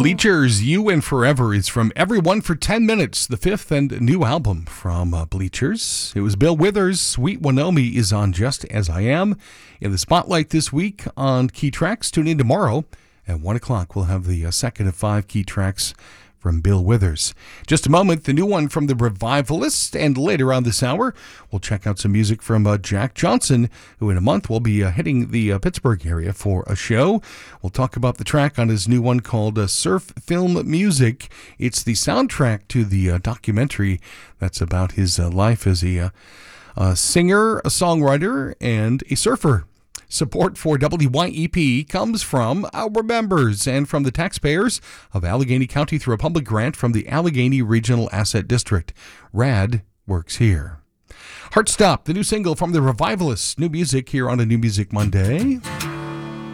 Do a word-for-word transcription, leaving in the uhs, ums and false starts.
Bleachers, You and Forever is from Everyone for ten minutes, the fifth and new album from uh, Bleachers. It was Bill Withers. Sweet Winomi is on Just As I Am. In the spotlight this week on Key Tracks, tune in tomorrow at one o'clock. We'll have the uh, second of five Key Tracks from Bill Withers. Just a moment, the new one from the Revivalists, and later on this hour, we'll check out some music from uh, Jack Johnson, who in a month will be uh, hitting the uh, Pittsburgh area for a show. We'll talk about the track on his new one called uh, Surf Film Music. It's the soundtrack to the uh, documentary that's about his uh, life as a, uh, a singer, a songwriter, and a surfer. Support for W Y E P comes from our members and from the taxpayers of Allegheny County through a public grant from the Allegheny Regional Asset District. RAD works here. Heartstop, the new single from the Revivalists. New music here on a New Music Monday.